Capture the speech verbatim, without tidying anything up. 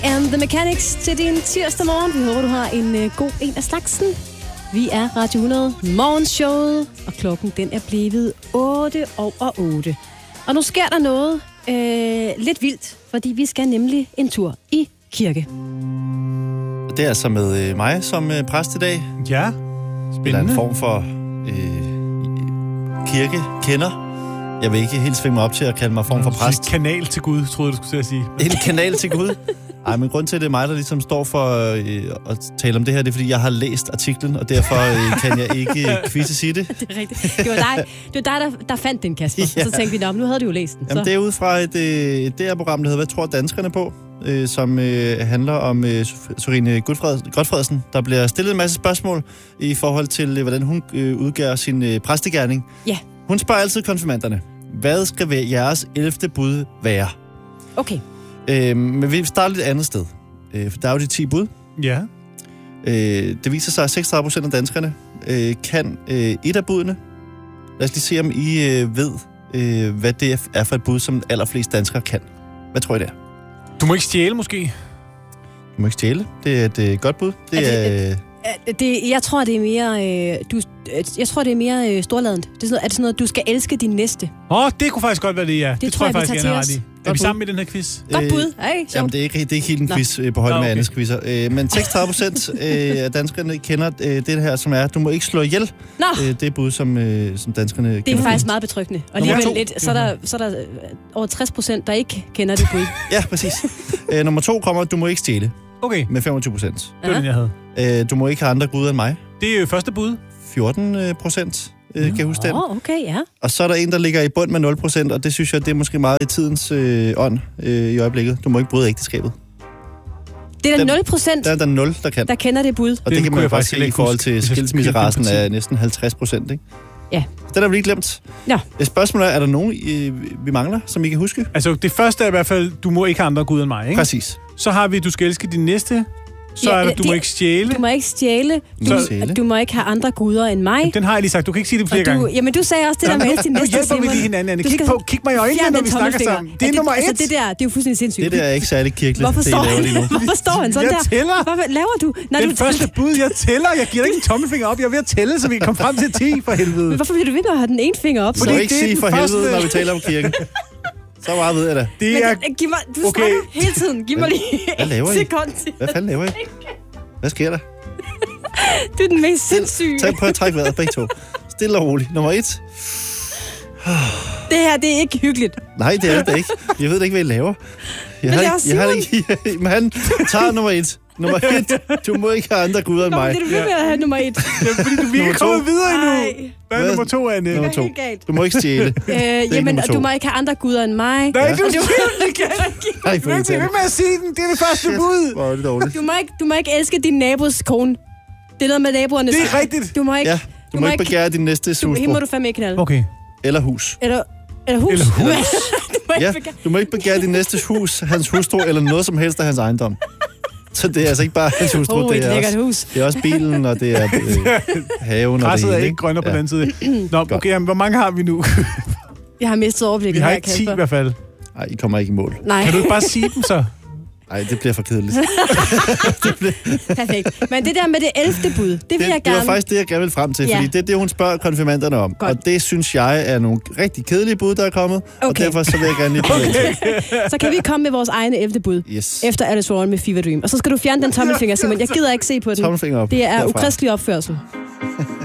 And the Mechanics til din tirsdag morgen. Vi håber, du har en uh, god en af slagsen. Vi er Radio hundrede morgenshowet, og klokken den er blevet otte over otte. Og nu sker der noget øh, lidt vildt, fordi vi skal nemlig en tur i kirke. Det er altså med øh, mig som øh, præst i dag. Ja, Eller spændende. en form for øh, kirkekender. Jeg vil ikke helt svinge mig op til at kalde mig form for præst. Kanal til Gud, troede du skulle til at sige. En kanal til Gud. Ej, men grund til, at det er mig, der ligesom står for øh, at tale om det her, det er, fordi jeg har læst artiklen, og derfor øh, kan jeg ikke quizzes i det. Det er rigtigt. Det var dig, det var dig der, der fandt den, Kasper. Ja. Så tænkte vi, nå, nu havde du jo læst den. Jamen, Så. det er ud fra et øh, D R-program, der hedder Hvad tror danskerne på? Øh, som øh, handler om øh, Sørine Godtfredsen, der bliver stillet en masse spørgsmål i forhold til, øh, hvordan hun øh, udgør sin øh, præstegerning. Ja. Hun spørger altid konfirmanderne, hvad skal være jeres ellevte bud være? Okay. Øh, men vi starter lidt andet sted. Øh, for der er jo de ti bud. Ja. Øh, det viser sig, at seksogtredive procent af danskerne øh, kan øh, et af budene. Lad os lige se, om I øh, ved, øh, hvad det er for et bud, som allerflest danskere kan. Hvad tror I det er? Du må ikke stjæle, måske? Du må ikke stjæle. Det er et øh, godt bud. Det Er er... det- Øh, Det, jeg tror, det er mere... Øh, du, jeg tror, det er mere øh, storladent. Det er, sådan noget, er det sådan noget, du skal elske din næste? Åh, oh, det kunne faktisk godt være det, ja. Det, det tror jeg, jeg faktisk, vi jeg tager er til ret i. os. Er Godt vi bud. sammen i den her quiz? Godt Øh, bud. Hey, Jamen, det er ikke, det er ikke helt en Nå. quiz øh, på højde Nå, med okay. Annes quizzer. Øh, men seksogtredive procent øh, af danskerne kender øh, det her, som er, du må ikke slå ihjel. Nå, Øh, det er bud, som, øh, som danskerne det er kender. faktisk meget betryggende. Og Nummer alligevel to. lidt, så er der, så er der øh, over tres procent, der ikke kender det bud. Ja, præcis. øh, nummer to kommer, du må ikke stjæle Okay, med femogtyve procent. det var den, jeg havde. Øh, du må ikke have andre guder end mig. Det er jo første bud. fjorten procent, øh, kan jeg huske den. Åh, oh, okay, ja. Og så er der en, der ligger i bund med nul procent, og det synes jeg, det er måske meget i tidens øh, ånd øh, i øjeblikket. Du må ikke bryde ægteskabet. Det er der Den- nul procent, Der er der nul, der kan. der kender det bud. Og det, Den det kan kunne man jo jeg faktisk faktisk se i ikke forhold huske, til hvis jeg skilsmisserasen skulle kigge af på næsten halvtreds procent, ikke? Ja. Den er vi lige glemt. Ja. Spørgsmålet er, er der nogen, I, vi mangler, som I kan huske? Altså, det første er i hvert fald, du må ikke have andre guder end mig, ikke? Præcis. Så har vi, du skal elske din næste. Så Ja, er der, du det- må ikke stjæle. Du må ikke stjæle. Du, Så- Stjæle. du må ikke have andre guder end mig. Den har jeg lige sagt. Du kan ikke sige det flere Og du, gange. jamen, du sagde også det der med elske din Nu næste, hjælper vi Simon. lige hinanden, Anne. Du Kig, skal på, kig mig i øjnene, fjerne når den vi snakker tommelfinger. sammen. Det er Ja, nummer et. Altså, det der, det er jo fuldstændig sindssygt. Det der er ikke særlig kirkeligt, Hvorfor det I står, laver lige nu. hvorfor står han sådan Jeg der? tæller. Hvorfor laver du? Når Den du første bud, jeg tæller. Jeg giver dig ikke en tommelfinger op. Jeg er ved at tælle, så vi kan komme frem til ti for helvede. Men hvorfor bliver du ved med at have den ene finger op? Du Fordi må Så? ikke det er sige den for helvede, første. når vi taler om kirken. Så meget ved jeg da. Det Men er... det, giv mig, du Okay. snakker hele tiden. Giv mig lige Hvad laver et I? sekund til. Hvad fanden laver I? Hvad sker der? Du er den mest sindssyge. Tag på at trække vejret, begge to. Stille og roligt. Nummer et. Det her, det er ikke hyggeligt. Nej, det er det da ikke. Jeg ved da ikke, hvad I laver. Jeg Men har, det er ikke, jeg har ikke... Men han tager nummer et. Nummer et. Du må ikke have andre guder end Nå, men mig. det er du ved med at have nummer et. Ja, fordi du, vi er Nummer ikke to. kommet videre endnu. Nej. Hvad er Hvad? nummer to, Anne? Nummer Det er to. helt galt. Du må ikke stjæle. Øh, jamen, nummer og to. du må ikke have andre guder end mig. Nej, Ja. du Og du, Ej, for Hvad irriterende. med at sige den? Det er det første bud. Hvor er det dårligt. du, må ikke, du må ikke elske din nabos kone. Det er noget med naboerne. Det er rigtigt. Du må ikke... Ja, du må ikke begære din næste Du, hende må husbror. du fandme ikke knalde. Okay. Eller hus. Eller, eller hus. Eller hus. du må ikke Ja, begære... du må ikke begære din næste hus, hans hustru, eller noget som helst af hans ejendom. Så det er altså ikke bare hans hustru, Oh, det et er, lækkert også, hus. det er også bilen, og det er øh, haven og det Græsset er hele. ikke grønnere på Ja. den anden side. Nå, okay, jamen, hvor mange har vi nu? Jeg har mistet Vi overblikket har her, ikke ti i Kasper. hvert fald. Nej, I kommer ikke i mål. Nej, Kan du ikke bare sige dem så? Nej, det bliver for kedeligt. perfekt. Men det der med det ellevte bud, det vil Det, jeg det gerne... var faktisk det, jeg gerne vil frem til, Ja. fordi det er det, hun spørger konfirmanderne om. Godt. Og det synes jeg er nogle rigtig kedelige bud, der er kommet, og Okay. derfor så vil jeg gerne lige prøve okay. Så kan vi komme med vores egne ellevte bud. Yes. Efter Alice Warren med Fever Dream. Og så skal du fjerne den tommelfinger, Simon. Jeg gider ikke se på den. Tommelfinger op. Det er derfra. ukristelig opførsel.